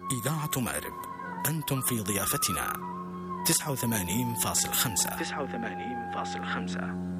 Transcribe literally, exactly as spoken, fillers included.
إذاعة مأرب، أنتم في ضيافتنا. تسعة وثمانين فاصل خمسة. تسعة وثمانين فاصل خمسة.